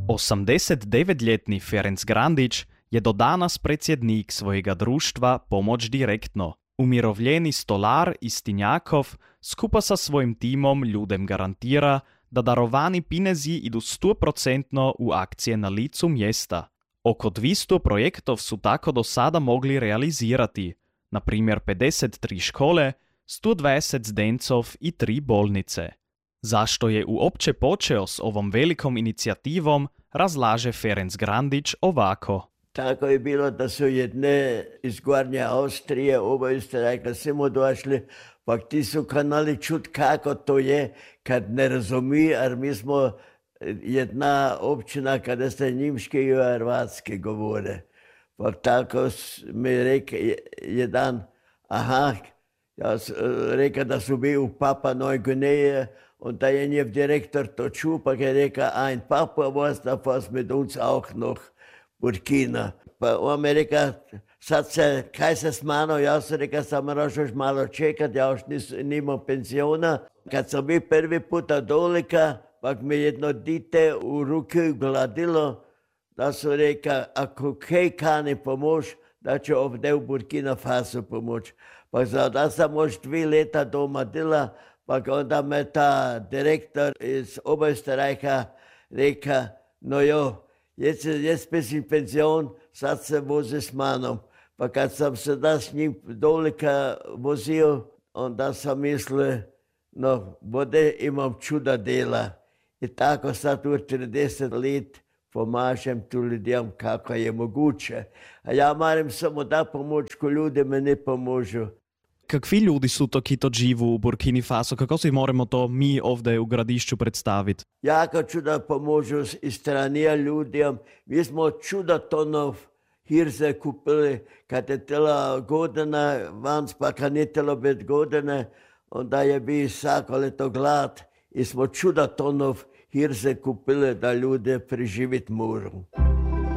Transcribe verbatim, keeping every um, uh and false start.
osemdesetdevetletni Ferenc Grandić je do danas predsjednik svojega društva Pomoć direktno. Umirovljeni stolar iz Tinjakov skupa sa svojim timom ljudem garantira da darovani pinezi idu sto procentno u akcije na licu mjesta. Oko dvjesto projektov su tako do sada mogli realizirati, na primjer pedeset tri škole, sto dvadeset zdencov i tri bolnice. Zašto je uopće počeo s ovom velikom inicijativom, razlaže Ferenc Grandić ovako. Tako je bilo da su jedne iz Gornje Austrije, obojice rekli, smo došli, pa ti su kanali čut kako to je, kad ne razumiju, jer mi smo jedna općina kada se njimški i hrvatski govore. Pa tako mi reka jedan, aha, ja reka da su bili u Papua Noj Gvineji, onda je njev direktor to čuo, pa je reka, ein Papua was da was mit uns auch noch Burkina. Pa on mi reka, sad se, kaj se s mano, ja sam reka, sam moraš još malo čekat, ja još nis, nimam pensiona. Kad sam bio prvi puta dolika, pa mi jedno dite u ruke gladilo, da su reka, ako kaj kani pomoć, da će ovdje u Burkina Faso pomoć. Pa da sam još dvije leta doma dila, pa onda me ta direktor iz Oberösterreicha reka, no jo, Jetzt, jetzt bis in pension, sad se vozi s manom. Pa kad sam se da s njim dolika vozio, onda sam mislio, no, bude imam čuda dela. I tako sad u trideset let pomažem tu ljudem kako je moguće. A ja moram samo da pomoć, ko ljudi me ne pomožu. Kakvi ljudi su to, ki to živu u Burkini Faso? Kako si moramo to mi ovdje u Gradišću predstaviti? Jako čuda pomožu i stranija ljudem. Mi smo čuda tonov hirze kupili, kad je tela godina, vans pa kad nije telo biti godine, onda je bio svako leto glad i smo čuda tonov hirze kupili da ljude preživit moru.